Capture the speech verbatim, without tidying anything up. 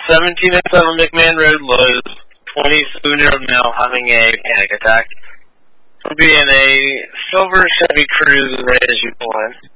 seventeen oh seven McMahon Road, Lowe's, twenty-seven-year-old male having a panic attack. Will be in a silver Chevy Cruze, red as you pull in.